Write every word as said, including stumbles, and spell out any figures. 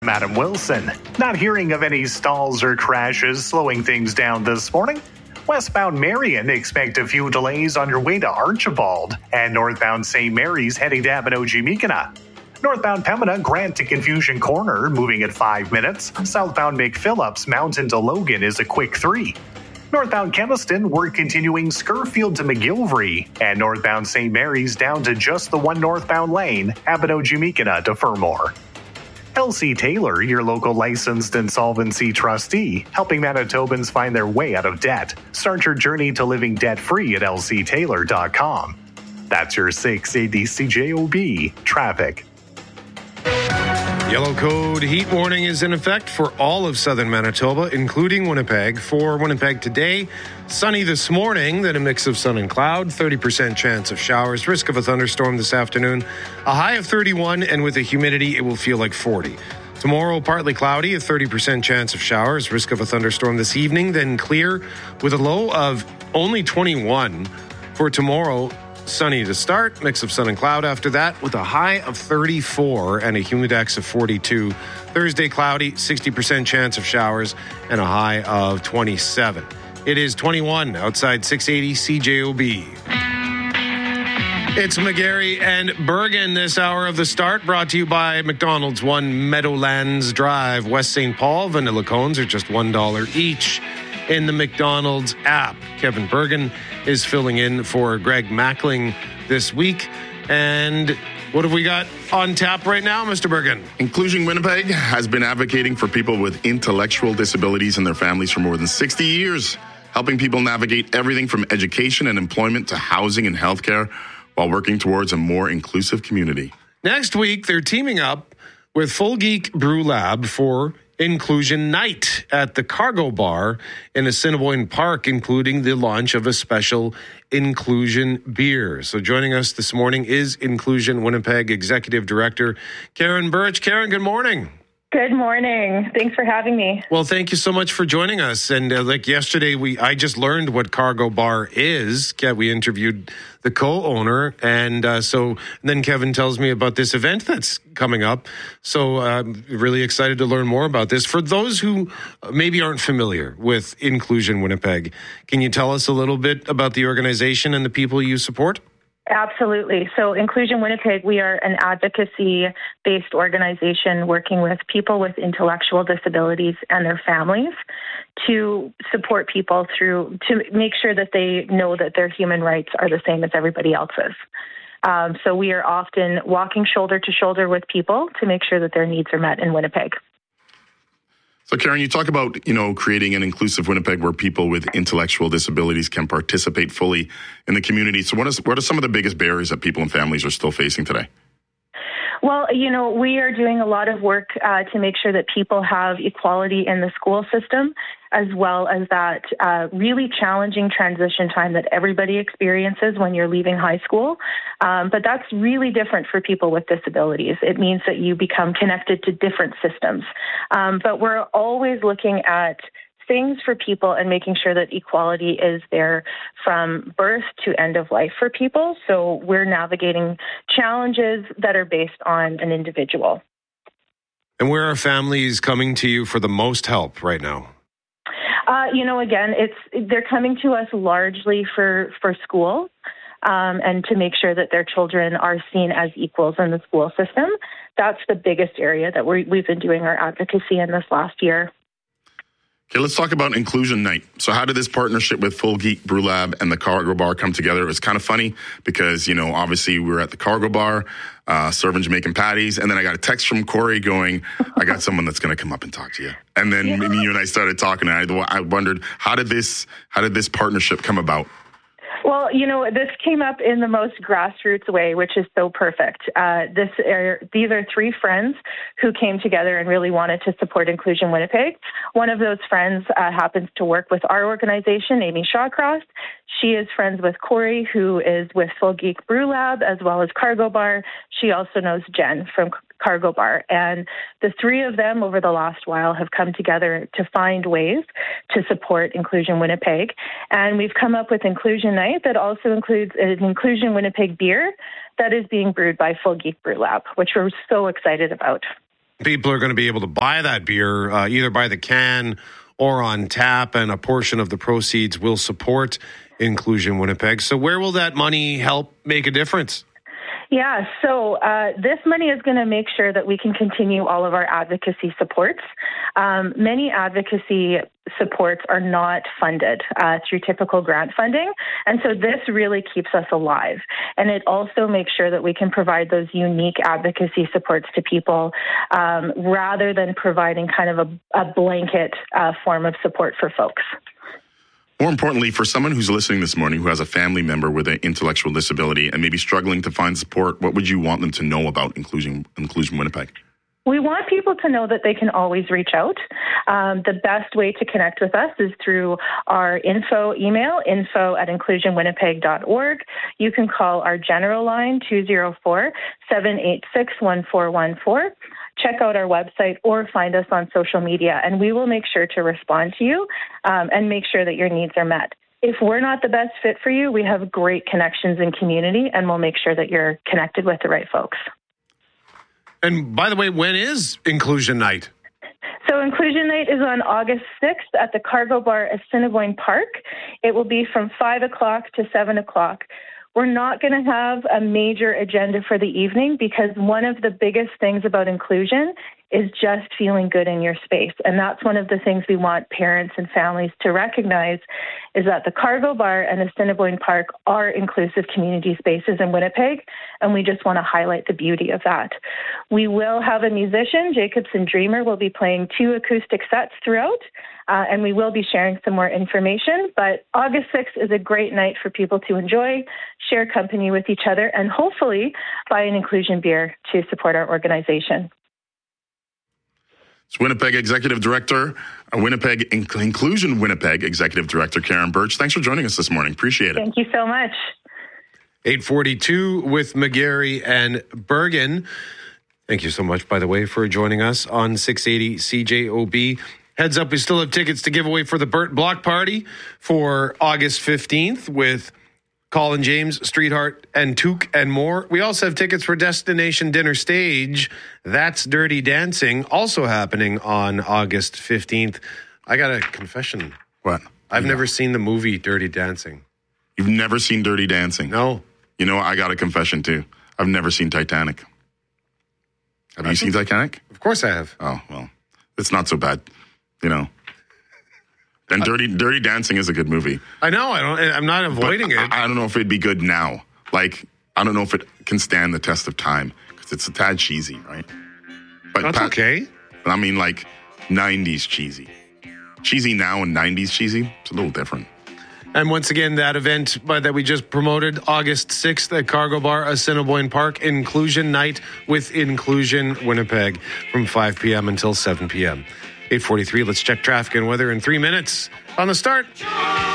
Madam Wilson. Not hearing of any stalls or crashes slowing things down this morning. Westbound Marion, expect a few delays on your way to Archibald. And northbound Saint Mary's heading to Abinogi-Mekina. Northbound Pembina, Grant to Confusion Corner, moving at five minutes. Southbound McPhillips, Mountain to Logan is a quick three. Northbound Kemiston, we're continuing Scurfield to McGilvery. And northbound Saint Mary's down to just the one northbound lane, Abinogi-Mekina to Fermor. L C Taylor, your local licensed insolvency trustee, helping Manitobans find their way out of debt. Start your journey to living debt-free at L C Taylor dot com. That's your six eighty C J O B traffic. Yellow code heat warning is in effect for all of southern Manitoba, including Winnipeg. For Winnipeg today, sunny this morning, then a mix of sun and cloud, thirty percent chance of showers, risk of a thunderstorm this afternoon, a high of thirty-one, and with the humidity, it will feel like forty. Tomorrow, partly cloudy, a thirty percent chance of showers, risk of a thunderstorm this evening, then clear with a low of only twenty-one. For tomorrow, sunny to start, mix of sun and cloud after that, with a high of thirty-four and a humidex of forty-two. Thursday, cloudy, sixty percent chance of showers, and a high of twenty-seven. It is twenty-one outside six eighty C J O B. It's McGarry and Bergen this hour of the start, brought to you by McDonald's, One Meadowlands Drive, West Saint Paul. Vanilla cones are just one dollar each in the McDonald's app. Kevin Bergen is filling in for Greg Mackling this week. And what have we got on tap right now, Mister Bergen? Inclusion Winnipeg has been advocating for people with intellectual disabilities and their families for more than sixty years, helping people navigate everything from education and employment to housing and healthcare while working towards a more inclusive community. Next week, they're teaming up with Full Geek Brew Lab for Inclusion Night at the Cargo Bar in Assiniboine Park, including the launch of a special inclusion beer. So joining us this morning is Inclusion Winnipeg Executive Director Karen Birch. Karen, good morning. Good morning. Thanks for having me. Well, thank you so much for joining us. And uh, like yesterday, we I just learned what Cargo Bar is. Yeah, we interviewed the co-owner. And uh, so then Kevin tells me about this event that's coming up. So I'm really excited to learn more about this. For those who maybe aren't familiar with Inclusion Winnipeg, can you tell us a little bit about the organization and the people you support? Absolutely. So Inclusion Winnipeg, we are an advocacy-based organization working with people with intellectual disabilities and their families to support people through, to make sure that they know that their human rights are the same as everybody else's. Um, so we are often walking shoulder to shoulder with people to make sure that their needs are met in Winnipeg. So, Karen, you talk about, you know, creating an inclusive Winnipeg where people with intellectual disabilities can participate fully in the community. So what is, what are some of the biggest barriers that people and families are still facing today? Well, you know, we are doing a lot of work uh, to make sure that people have equality in the school system, as well as that uh, really challenging transition time that everybody experiences when you're leaving high school. Um, but that's really different for people with disabilities. It means that you become connected to different systems. Um, but we're always looking at things for people and making sure that equality is there from birth to end of life for people. So we're navigating challenges that are based on an individual. And where are families coming to you for the most help right now? Uh, you know, again, it's they're coming to us largely for, for school um, and to make sure that their children are seen as equals in the school system. That's the biggest area that we we've been doing our advocacy in this last year. Okay, let's talk about Inclusion Night. So how did this partnership with Full Geek Brew Lab and the Cargo Bar come together? It was kind of funny because, you know, obviously we were at the Cargo Bar, uh, serving Jamaican patties, and then I got a text from Corey going, I got someone that's going to come up and talk to you. And then yeah. you and I started talking, and I, I wondered, how did this how did this partnership come about? Well, you know, this came up in the most grassroots way, which is so perfect. Uh, this are, these are three friends who came together and really wanted to support Inclusion Winnipeg. One of those friends uh, happens to work with our organization, Amy Shawcross. She is friends with Corey, who is with Full Geek Brew Lab, as well as Cargo Bar. She also knows Jen from Cargo Bar. And the three of them over the last while have come together to find ways to support Inclusion Winnipeg. And we've come up with Inclusion Night that also includes an Inclusion Winnipeg beer that is being brewed by Full Geek Brew Lab, which we're so excited about. people are going to be able to buy that beer uh, either by the can or on tap, and a portion of the proceeds will support Inclusion Winnipeg. So where will that money help make a difference? Yeah, so uh, this money is going to make sure that we can continue all of our advocacy supports. Um, many advocacy supports are not funded uh, through typical grant funding, and so this really keeps us alive. And it also makes sure that we can provide those unique advocacy supports to people um, rather than providing kind of a, a blanket uh, form of support for folks. More importantly, for someone who's listening this morning who has a family member with an intellectual disability and maybe struggling to find support, what would you want them to know about Inclusion, Inclusion Winnipeg? We want people to know that they can always reach out. Um, the best way to connect with us is through our info email, info at inclusion winnipeg dot org. You can call our general line, two oh four, seven eight six, one four one four. Check out our website or find us on social media, and we will make sure to respond to you um, and make sure that your needs are met. If we're not the best fit for you, we have great connections in community, and we'll make sure that you're connected with the right folks. And by the way, when is Inclusion Night? So Inclusion Night is on August sixth at the Cargo Bar at Assiniboine Park. It will be from five o'clock to seven o'clock. We're not going to have a major agenda for the evening because one of the biggest things about inclusion is just feeling good in your space. And that's one of the things we want parents and families to recognize is that the Cargo Bar and Assiniboine Park are inclusive community spaces in Winnipeg, and we just want to highlight the beauty of that. We will have a musician, Jacobson Dreamer, will be playing two acoustic sets throughout, uh, and we will be sharing some more information. But August sixth is a great night for people to enjoy, share company with each other, and hopefully buy an inclusion beer to support our organization. It's Winnipeg Executive Director, uh, Winnipeg Inc- Inclusion Winnipeg Executive Director Karen Birch. Thanks for joining us this morning. Appreciate it. Thank you so much. eight forty-two with McGarry and Bergen. Thank you so much, by the way, for joining us on six eighty C J O B. Heads up, we still have tickets to give away for the Burt Block Party for August fifteenth with Colin James, Streetheart, and Took, and more. We also have tickets for Destination Dinner Stage. That's Dirty Dancing, also happening on August fifteenth. I got a confession. What? I've yeah. never seen the movie Dirty Dancing. You've never seen Dirty Dancing? No. You know, I got a confession, too. I've never seen Titanic. Have you seen Titanic? Of course I have. Oh, well, it's not so bad, you know. And Dirty Dirty Dancing is a good movie. I know. I don't. I'm not avoiding but it. I, I don't know if it'd be good now. Like, I don't know if it can stand the test of time because it's a tad cheesy, right? But That's Pat, okay. But I mean, like nineties cheesy, cheesy now and nineties cheesy. It's a little different. And once again, that event uh, that we just promoted, August sixth at Cargo Bar, Assiniboine Park, Inclusion Night with Inclusion Winnipeg from five p.m. until seven p.m. eight forty-three, let's check traffic and weather in three minutes on the start.